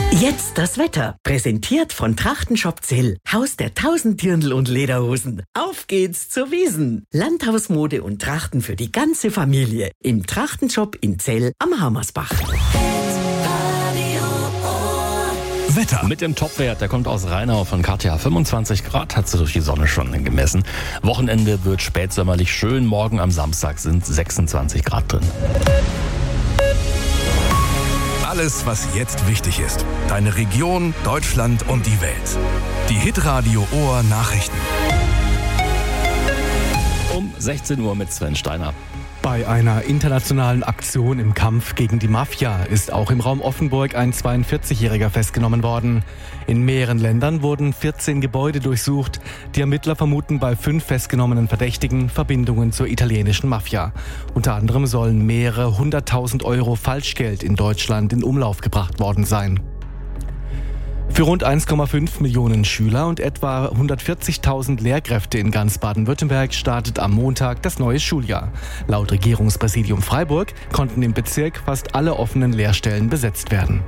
Jetzt das Wetter. Präsentiert von Trachtenshop Zell. Haus der 1000 Dirndl und Lederhosen. Auf geht's zur Wiesn. Landhausmode und Trachten für die ganze Familie. Im Trachtenshop in Zell am Hammersbach. Wetter. Mit dem Topwert, der kommt aus Rheinau von Katja. 25 Grad hat sie durch die Sonne schon gemessen. Wochenende wird spätsommerlich schön. Morgen am Samstag sind 26 Grad drin. Alles, was jetzt wichtig ist. Deine Region, Deutschland und die Welt. Die Hitradio Ohr Nachrichten. Um 16 Uhr mit Sven Steiner. Bei einer internationalen Aktion im Kampf gegen die Mafia ist auch im Raum Offenburg ein 42-Jähriger festgenommen worden. In mehreren Ländern wurden 14 Gebäude durchsucht. Die Ermittler vermuten bei 5 festgenommenen Verdächtigen Verbindungen zur italienischen Mafia. Unter anderem sollen mehrere 100.000 Euro Falschgeld in Deutschland in Umlauf gebracht worden sein. Für rund 1,5 Millionen Schüler und etwa 140.000 Lehrkräfte in ganz Baden-Württemberg startet am Montag das neue Schuljahr. Laut Regierungspräsidium Freiburg konnten im Bezirk fast alle offenen Lehrstellen besetzt werden.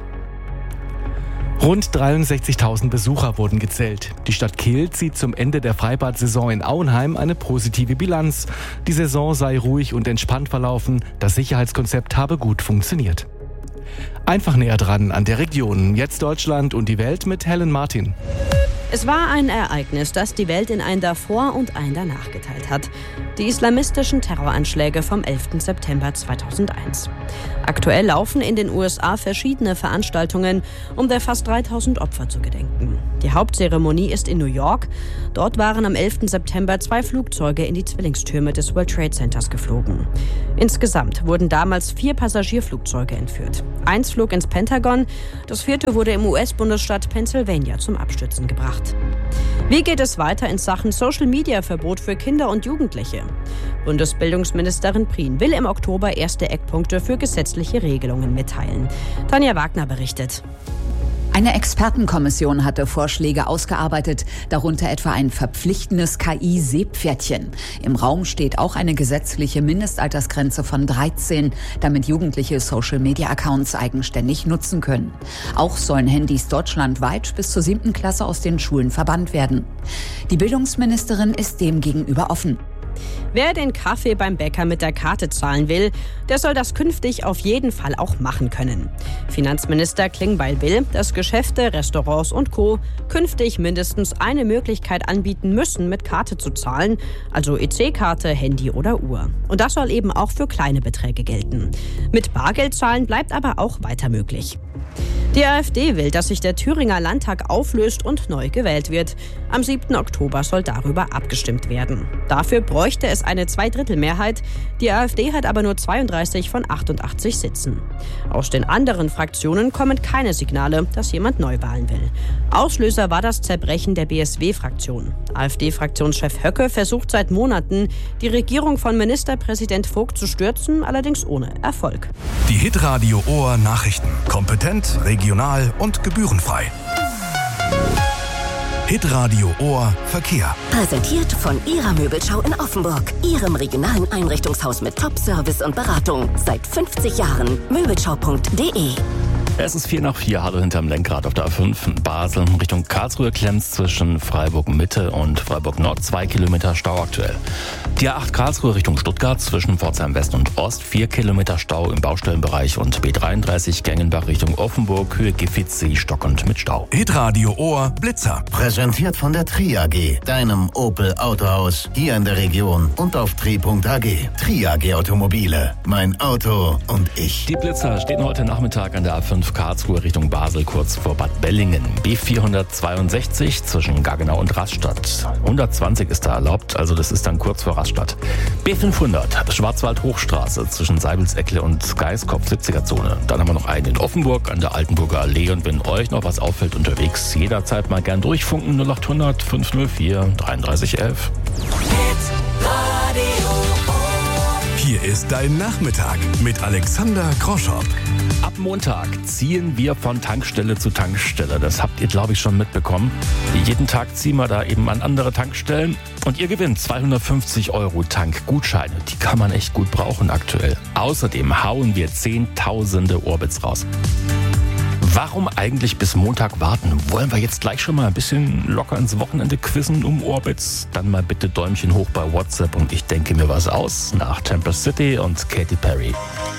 Rund 63.000 Besucher wurden gezählt. Die Stadt Kehl zieht zum Ende der Freibad-Saison in Auenheim eine positive Bilanz. Die Saison sei ruhig und entspannt verlaufen. Das Sicherheitskonzept habe gut funktioniert. Einfach näher dran an der Region. Jetzt Deutschland und die Welt mit Helen Martin. Es war ein Ereignis, das die Welt in ein davor und ein danach geteilt hat. Die islamistischen Terroranschläge vom 11. September 2001. Aktuell laufen in den USA verschiedene Veranstaltungen, um der fast 3000 Opfer zu gedenken. Die Hauptzeremonie ist in New York. Dort waren am 11. September 2 Flugzeuge in die Zwillingstürme des World Trade Centers geflogen. Insgesamt wurden damals 4 Passagierflugzeuge entführt. 1 flog ins Pentagon, das 4. wurde im US-Bundesstaat Pennsylvania zum Abstürzen gebracht. Wie geht es weiter in Sachen Social-Media-Verbot für Kinder und Jugendliche? Bundesbildungsministerin Prien will im Oktober erste Eckpunkte für gesetzliche Regelungen mitteilen. Tanja Wagner berichtet. Eine Expertenkommission hatte Vorschläge ausgearbeitet, darunter etwa ein verpflichtendes KI-Seepferdchen. Im Raum steht auch eine gesetzliche Mindestaltersgrenze von 13, damit Jugendliche Social-Media-Accounts eigenständig nutzen können. Auch sollen Handys deutschlandweit bis zur 7. Klasse aus den Schulen verbannt werden. Die Bildungsministerin ist dem gegenüber offen. Wer den Kaffee beim Bäcker mit der Karte zahlen will, der soll das künftig auf jeden Fall auch machen können. Finanzminister Klingbeil will, dass Geschäfte, Restaurants und Co. künftig mindestens eine Möglichkeit anbieten müssen, mit Karte zu zahlen, also EC-Karte, Handy oder Uhr. Und das soll eben auch für kleine Beträge gelten. Mit Bargeld zahlen bleibt aber auch weiter möglich. Die AfD will, dass sich der Thüringer Landtag auflöst und neu gewählt wird. Am 7. Oktober soll darüber abgestimmt werden. Dafür bräuchte es eine Zweidrittelmehrheit. Die AfD hat aber nur 32 von 88 Sitzen. Aus den anderen Fraktionen kommen keine Signale, dass jemand Neuwahlen will. Auslöser war das Zerbrechen der BSW-Fraktion. AfD-Fraktionschef Höcke versucht seit Monaten, die Regierung von Ministerpräsident Vogt zu stürzen, allerdings ohne Erfolg. Die Hitradio Ohr Nachrichten. Kompetent, regional und gebührenfrei. Hitradio Ohr Verkehr. Präsentiert von Ihrer Möbelschau in Offenburg. Ihrem regionalen Einrichtungshaus mit Top-Service und Beratung. Seit 50 Jahren. Möbelschau.de. Es ist 3:04, Hallo hinterm Lenkrad auf der A5 in Basel. Richtung Karlsruhe klemmt's zwischen Freiburg Mitte und Freiburg Nord. 2 Kilometer Stau aktuell. Die A8 Karlsruhe Richtung Stuttgart zwischen Pforzheim West und Ost. 4 Kilometer Stau im Baustellenbereich und B33 Gengenbach Richtung Offenburg. Höhe Giffitzsee stockend mit Stau. Hitradio Ohr Blitzer. Präsentiert von der Tri-AG, deinem Opel Autohaus hier in der Region und auf tri.ag. Tri-AG Automobile. Mein Auto und ich. Die Blitzer stehen heute Nachmittag an der A5 Karlsruhe Richtung Basel, kurz vor Bad Bellingen. B462 zwischen Gaggenau und Rastatt. 120 ist da erlaubt, also das ist dann kurz vor Rastatt. B500 Schwarzwald-Hochstraße zwischen Seibelseckle und Geiskopf, 70er-Zone. Dann haben wir noch einen in Offenburg an der Altenburger Allee. Und wenn euch noch was auffällt unterwegs, jederzeit mal gern durchfunken. 0800 504 3311. Hier ist dein Nachmittag mit Alexander Groschopp. Ab Montag ziehen wir von Tankstelle zu Tankstelle. Das habt ihr, glaube ich, schon mitbekommen. Jeden Tag ziehen wir da eben an andere Tankstellen. Und ihr gewinnt 250 € Tankgutscheine. Die kann man echt gut brauchen aktuell. Außerdem hauen wir Zehntausende Orbits raus. Warum eigentlich bis Montag warten? Wollen wir jetzt gleich schon mal ein bisschen locker ins Wochenende quizzen um Orbitz? Dann mal bitte Däumchen hoch bei WhatsApp und ich denke mir was aus nach Tempest City und Katy Perry.